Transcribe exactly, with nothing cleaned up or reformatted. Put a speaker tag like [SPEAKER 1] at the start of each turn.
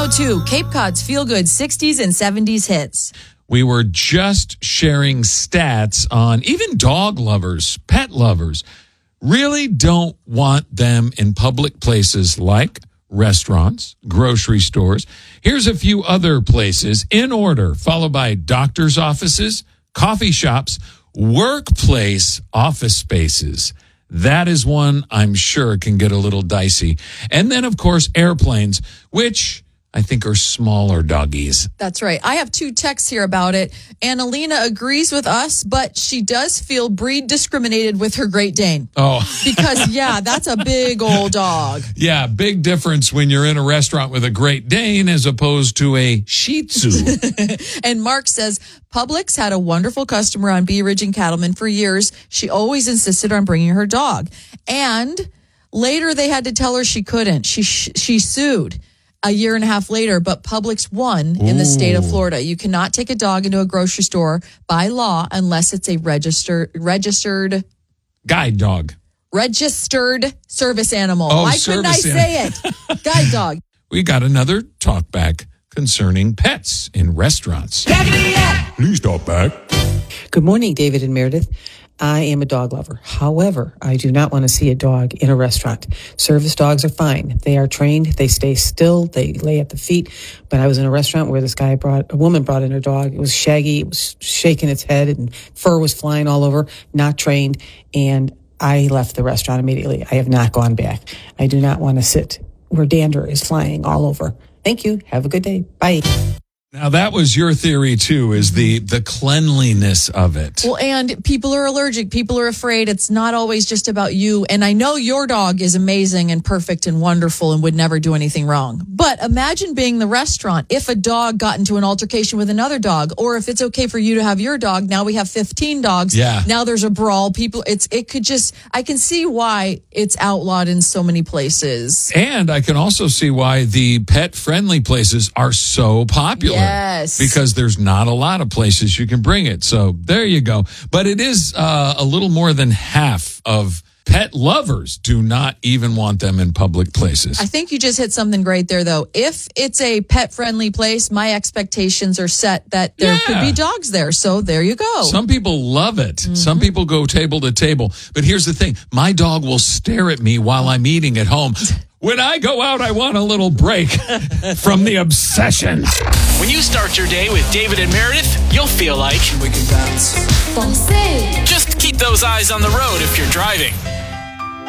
[SPEAKER 1] oh two, Cape Cod's feel-good sixties and seventies hits.
[SPEAKER 2] We were just sharing stats on even dog lovers, pet lovers, really don't want them in public places like restaurants, grocery stores. Here's a few other places in order, followed by doctor's offices, coffee shops, workplace office spaces. That is one I'm sure can get a little dicey. And then, of course, airplanes, which I think are smaller doggies.
[SPEAKER 1] That's right. I have two texts here about it. Annalena agrees with us, but she does feel breed discriminated with her Great Dane.
[SPEAKER 2] Oh.
[SPEAKER 1] Because, yeah, that's a big old dog.
[SPEAKER 2] Yeah, big difference when you're in a restaurant with a Great Dane as opposed to a Shih Tzu.
[SPEAKER 1] And Mark says, Publix had a wonderful customer on Bee Ridge and Cattleman for years. She always insisted on bringing her dog. And later they had to tell her she couldn't. She she sued. A year and a half later, but Publix won in the state of Florida. You cannot take a dog into a grocery store by law unless it's a registered registered
[SPEAKER 2] guide dog.
[SPEAKER 1] Registered service animal.
[SPEAKER 2] Oh,
[SPEAKER 1] Why couldn't I say it? Guide dog.
[SPEAKER 2] We got another talk back concerning pets in restaurants. Please talk back.
[SPEAKER 3] Good morning, David and Meredith. I am a dog lover. However, I do not want to see a dog in a restaurant. Service dogs are fine. They are trained. They stay still. They lay at the feet. But I was in a restaurant where this guy brought, a woman brought in her dog. It was shaggy. It was shaking its head and fur was flying all over, not trained. And I left the restaurant immediately. I have not gone back. I do not want to sit where dander is flying all over. Thank you. Have a good day. Bye.
[SPEAKER 2] Now, that was your theory, too, is the, the cleanliness of it.
[SPEAKER 1] Well, and people are allergic. People are afraid. It's not always just about you. And I know your dog is amazing and perfect and wonderful and would never do anything wrong. But imagine being the restaurant. If a dog got into an altercation with another dog, or if it's okay for you to have your dog, now we have fifteen dogs.
[SPEAKER 2] Yeah.
[SPEAKER 1] Now there's a brawl. People, it's, it could just, I can see why it's outlawed in so many places.
[SPEAKER 2] And I can also see why the pet-friendly places are so popular.
[SPEAKER 1] Yes.
[SPEAKER 2] Because there's not a lot of places you can bring it. So there you go. But it is uh, a little more than half of pet lovers do not even want them in public places.
[SPEAKER 1] I think you just hit something great there, though. If it's a pet-friendly place, my expectations are set that there
[SPEAKER 2] Yeah.
[SPEAKER 1] could be dogs there. So there you go.
[SPEAKER 2] Some people love it. Mm-hmm. Some people go table to table. But here's the thing. My dog will stare at me while I'm eating at home. When I go out, I want a little break from the obsession.
[SPEAKER 4] When you start your day with David and Meredith, you'll feel like
[SPEAKER 5] we can bounce.
[SPEAKER 4] Just keep those eyes on the road if you're driving.